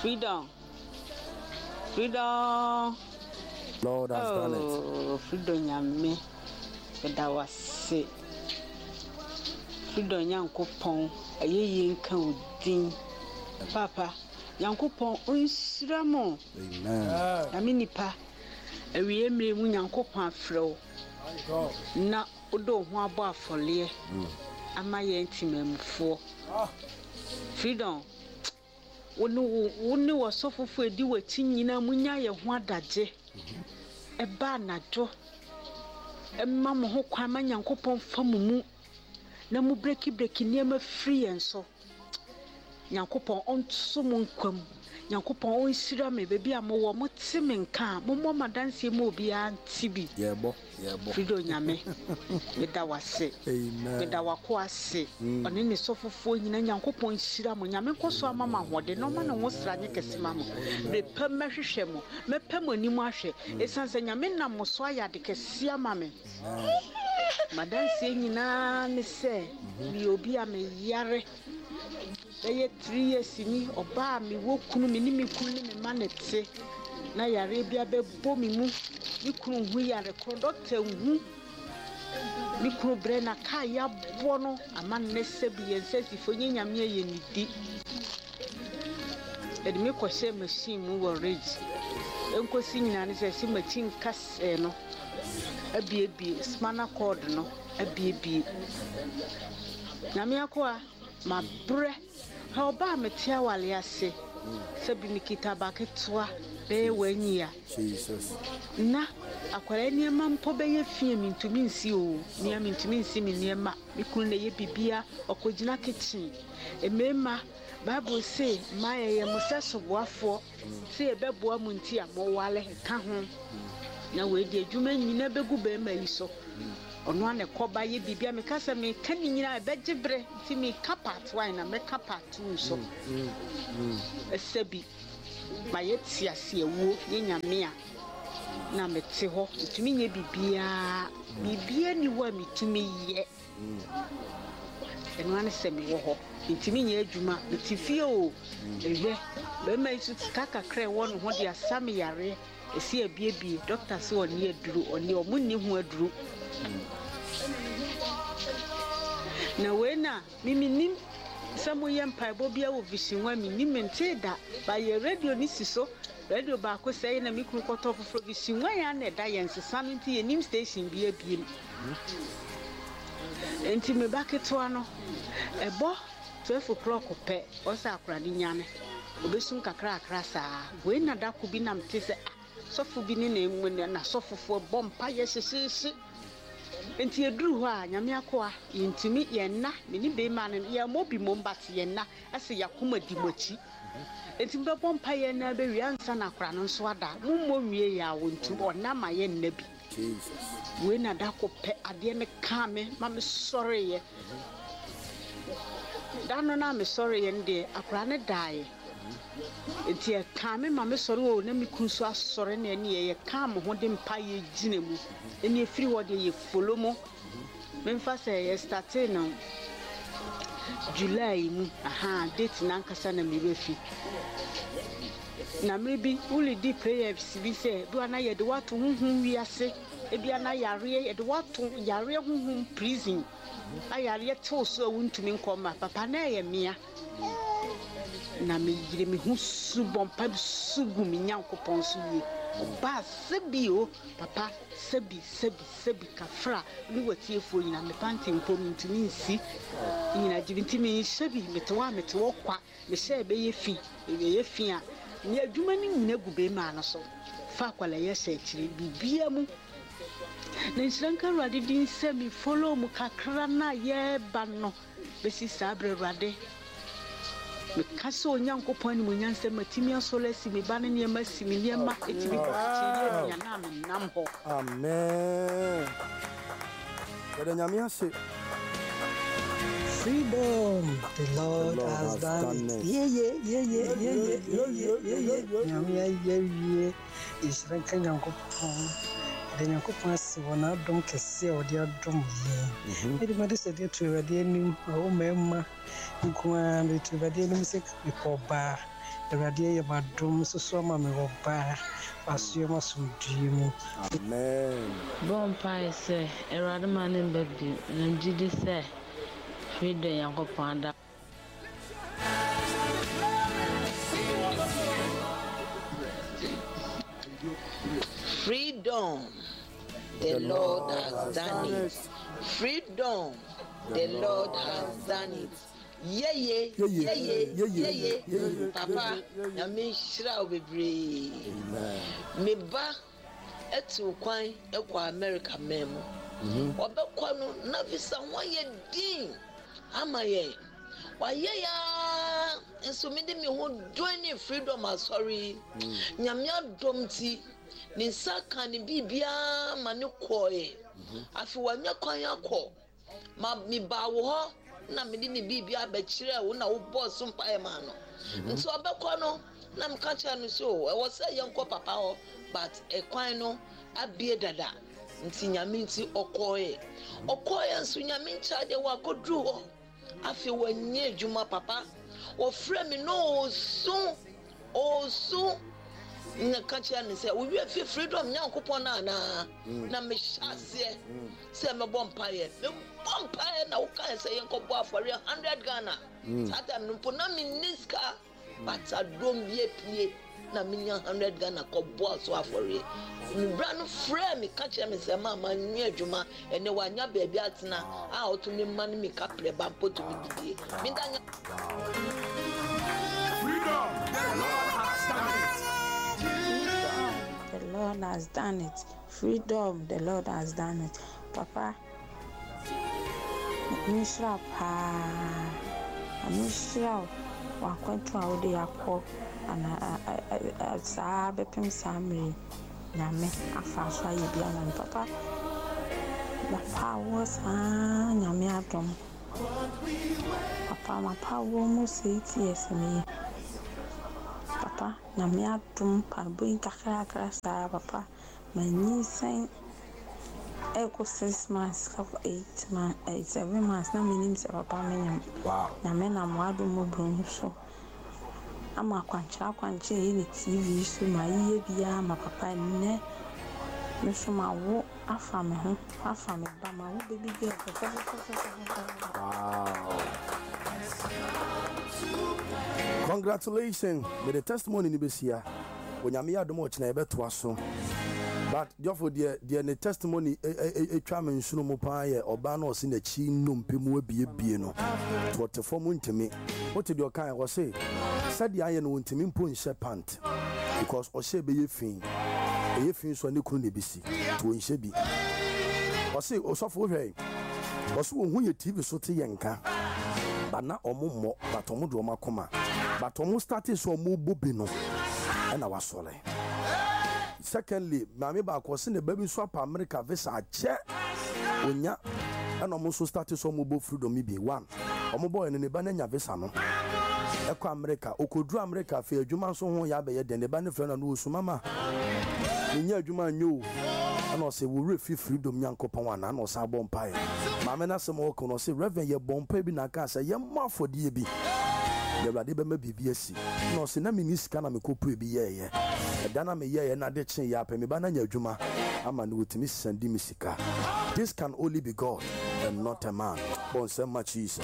Freedom. Lord has done it. Freedom yame. That was say. Freedom yankopon. Aye nka odin. Papa, yankopon onsiramo. Amen. Ami nipa. Ewie emre mu yankopon afrew. Na odo ho abo afole. Ama ye ntimamfo. Freedom. Woni wasofofo edi wati nyina munya ye ho adaje. Eba najo. Emma mo ho kwa ma yankopon famumu. Na mu breki niema free enso. Yankopon onso mu nkwam. Yankopon onsira me bebi amowo mo timi nka mo madanse mo obi antibi. Yebo. Freedom nyame. Meda wase. Amen. Meda wako ase. Oni ne sofofo nyina yankopon nsira mo nyame koso amama hode no ma no wo sranye kesima mo. Be pem mahwehwe mo. Me pem anim ahwe. Esanse nyame nam mo so ayade kesia ma me. Madanse nyina ne se bi obi ameyare. Eye 3 years ni oba mi wo kunu mi ni mi kunu ni me manete na yare bia bebo mi mu mi kunu hu yare ko doctor hu mi kunu bre na ka ya bo no ama ne se bi yensesi fo nyame ye nidi edi mi ko se machine mu wo rage enkosi nyina ne se machine kas no abie spinal cord no abie na mi akwa ma bre ha oba metia wale ase sabi nikita baketwa be wanyia Jesus na akwara niema mpo be ye fie mintumi nsi o nia mintumi nsi mi niema mikunu na ye bibia okogina kitchen emema bible say ma ye musesoboafo say ebeboa mu nti amowale ka ho na we di adwuma nyina begu be ma yiso ono ane koba ye bibia me kasa me kan nyina begibre ti me kapat wine na me kapat so esebi ma ye tiase ewo ye nyame a na me te ho tumi nye bibia ni wa me tumi ye eno ane se me wo ho tumi nye adwuma me ti fie o ewe be ma isu kaka kre won ho dia same yare esi abie doctor se oni aduru oni omunni ho aduru na wena miminim samu yempa bobia wo visinwa minim nteda ba ye radio ni siso radio ba ko sei na mikru koto foforo visinwa ya na da yensesa no nti yenim station bi abiem enti me baketo ano ebo 12 o'clock pe o sa akra ni nyame obesun kakra saa wena da ko bi na mtese sofu bi ni na emu na sofofo bompa ye sisi enti eduru ho a nyame akoa yentimi yenna meni be ma no ya mobi mombati yenna ase yakoma dimochi enti be bompa yenna be wi ansa na akra no so ada mummo wie ya wontu ona ma yenna bi Jesus we na da ko pe ade me ka me ma me sorry ye da no na me sorry ye nde akra ne daaye enti e ka me ma me sorry o na me kunso asore na ene ye ka mo ho de mpa ye gina mu eni efiri wo de ye follow mo memfa say ye start no July mu date na nkasa na me befi na maybe uli di prayers bi say do na ye de watu hunhun wiase e bia na yare ye de watu yare hunhun prison ayare to so wuntumi nkoma papa na ye mia na me yire me hu subon pa sugu mi nyankopon so yi ba sebio papa sebi kafra ni wati efo nyina me pante mpom ntumi nsi nyina jibintimi sebi metewa kwa me se be ye fi a ni adwuma ni nyina gube ma no so fa kwala ye se kire bibia mu na nsiranka rade din se mi follow mu kakra na ye ba no besi sabre rade me kaso nyankopon ni munyanse matimi asolasi me bane ne masimi ne ma etimi ko tiye ya na me nam ho amen kada nyame ase freedom the Lord has done it nyame ye isranka nyankopon de nyankopon ase wona dom kese odi adom ye edi made se de tuwade anim o mema nkwa de tuwade anim se koba awurade yɛ madom soso ama me wɔ ba asoɛ ma somdue mu Amen. Bompa say, a rather man in baby, and Judy say, feed the young panda. Freedom, the Lord has done it. Freedom, the Lord has done it. Yeah, Papa, I mean, shroud be brave. Me ba, etu kwan, ekwa America memo. Wabekwa no, na visa wanye din. Ama ye. Waye ya, enso mede me ho doing freedom sorry. Nyamia domti. Ni saka ni bibia ma ne koe afi wanya kwan yakọ ma mi ba wo ho na me ni bibia ba kire wo na wo boss mpa e ma no nti obekọ no na me ka cha no so e wo say yenko papa ho but e kwan no abie dada nti nyame nti okoe nso nyame ncha de wa kodru ho afi wanye adwuma papa wo frɛ me no osu na kancha ne say we fi freedom nyankopon na na me hyase say me bompaye na wo kan say yenko bo afore 100 Ghana sata no po na me niska but adom bie pie na me 100 Ghana ko bo so afore me bra no frɛ me kancha me say mama nwi adwuma ene wanya baabi atena a oto me man me kapre ba poto me didie me danya freedom. The Lord has done it. Freedom, the Lord has done it. Papa, Mishra pa, Mishra, wakwentu audi yako, ana sabe pim samri, nyame afaswa yibiana. Papa, papa was nyame adom. Papa, my power almost 8 years me. Papa, na me atum pa buin kakra sa papa my ni sign eko 6 months 7 months na me nim se papa me nyam na me na mo adum mo bron so ama kwanche yi TV so ma yiye bia ma papa ne me so ma wo afa me ho afa me ba ma wo baby girl Congratulations with the testimony in Besia. When you are the much never to us. But therefore, dear the testimony a chairman Sunomopa or Banos in the chin num pimu be bieno. What the form to me. What did your kind was say? Said the iron won't mean pun serpent because or say be a fin. A fin so any couldn't be see to inshabi. Or say, or soft way. Or so when you TV so to yanka. But not more, but Omudroma coma. But almost started so more bobino and I was solid. Secondly, Mammy Back was in the baby swap America visa check when ya and almost started so mobile freedom maybe one. Omobo and in the banana visa no. Eco America, Okodru America, for Juman so yabe than the banner friend and Usumama. In your Juman knew. And I say, we refuse freedom, young Copawan, and also bomb pie. Mamma Samo can say, Reverend, your bomb baby, Naka, say, young more for DB. The Radiba may be BSC. No, Sinami Niskana, me could be ye. A Dana me ye and I did say, Yap, and me banana Juma. I'm a new to Miss and Dimisika. This can only be God and not a man. Bon, so much Jesus.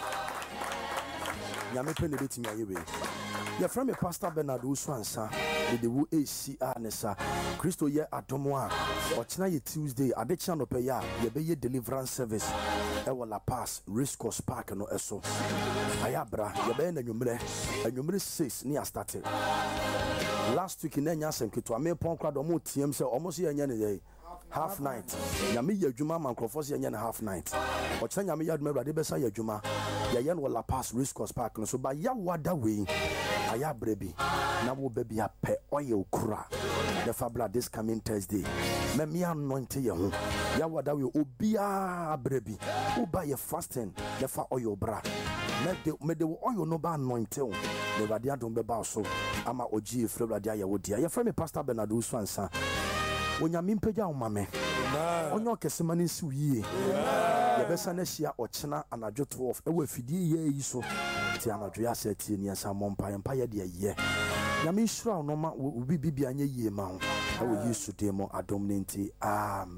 Yami penny bit me away. You're from a Pastor Bernard Uswansa. The Wu ACR Nessa Christo ye Atomwa or China Tuesday at the channel pay ya ye deliverance service La Paz Race Course Park no eso Ayabra ye be na numere 6 near started last week in Nyasem Kito ame pon kwad omo tiem se almost ye nya half night nyame ye adwuma mancrophos ye nya half night o China nyame yaduma brade be sa ye adwuma ye yen La Paz Race Course Park no so ba ya wada we Ayabra bi na wo baby a pe oil kura the fabula this coming Thursday me me anointing ye ho ya wada we obia brebi wo ba ye fasting the fa oil bra me de oil no ba anointing the radia don be ba so ama oji efre radia ye wo dia ye frame Pastor Bernard Uswansa onya mimpeja o mame onyo kesemani si wiye yɛbɛsa no ahyia ɔkyena anadwo 12 ɛwɔ afidie yɛ yi so ti anadwo yɛ asɛ tie ni asa mɔmpa yɛmpa yɛ deɛ yɛ nyame nhyira wo no ma obi bibia nyɛ yie ma ho ɛwɔ yesu din mu adom ne nti amen.